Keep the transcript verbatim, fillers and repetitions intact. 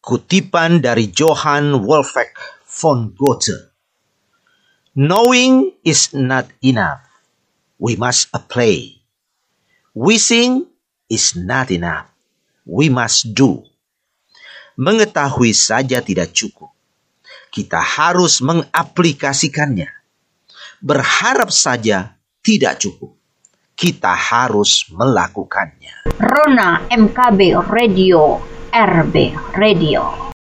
Kutipan dari Johann Wolfgang von Goethe. Knowing is not enough. We must apply. Wishing is not enough. We must do. Mengetahui saja tidak cukup. Kita harus mengaplikasikannya. Berharap saja tidak cukup. Kita harus melakukannya. Rona M K B Radio, R B Radio.